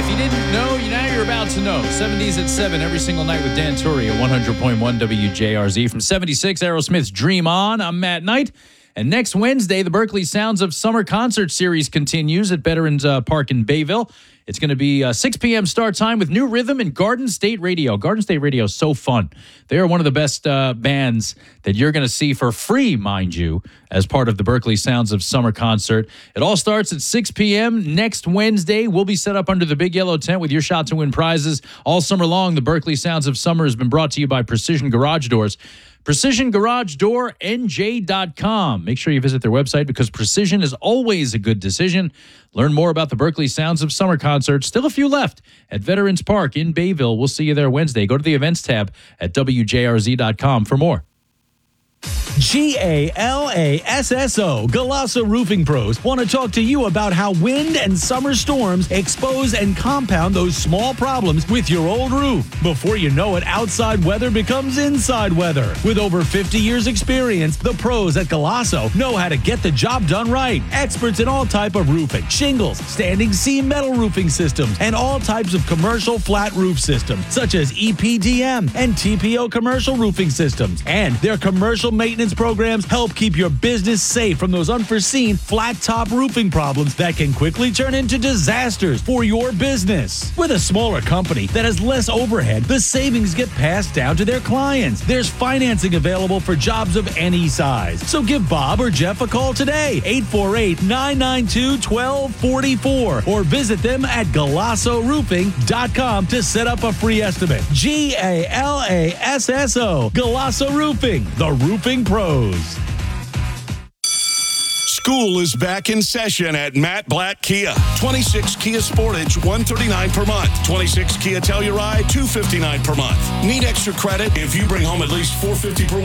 If you didn't know, now you're about to know. 70s at 7 every single night with Dan Turi at 100.1 WJRZ. From 76, Aerosmith's Dream On. I'm Matt Knight. And next Wednesday, the Berkeley Sounds of Summer concert series continues at Veterans Park in Bayville. It's going to be 6 p.m. start time with New Rhythm and Garden State Radio. Garden State Radio is so fun. They are one of the best bands that you're going to see for free, mind you, as part of the Berkeley Sounds of Summer concert. It all starts at 6 p.m. next Wednesday. We'll be set up under the big yellow tent with your shot to win prizes. All summer long, the Berkeley Sounds of Summer has been brought to you by Precision Garage Doors. PrecisionGarageDoorNJ.com. Make sure you visit their website because precision is always a good decision. Learn more about the Berkeley Sounds of Summer concert. Still a few left at Veterans Park in Bayville. We'll see you there Wednesday. Go to the events tab at WJRZ.com for more. GALASSO, Galasso Roofing Pros, want to talk to you about how wind and summer storms expose and compound those small problems with your old roof. Before you know it, outside weather becomes inside weather. With over 50 years experience, the pros at Galasso know how to get the job done right. Experts in all type of roofing, shingles, standing seam metal roofing systems, and all types of commercial flat roof systems, such as EPDM and TPO commercial roofing systems. And their commercial maintenance programs help keep your business safe from those unforeseen flat top roofing problems that can quickly turn into disasters for your business. With a smaller company that has less overhead, the savings get passed down to their clients. There's financing available for jobs of any size. So give Bob or Jeff a call today, 848-992-1244, or visit them at GalassoRoofing.com to set up a free estimate. GALASSO, Galasso Roofing, the roofing pros. School is back in session at Matt Blatt Kia. 26 Kia Sportage, $139 per month. 26 Kia Telluride, $259 per month. Need extra credit? If you bring home at least $450 per week,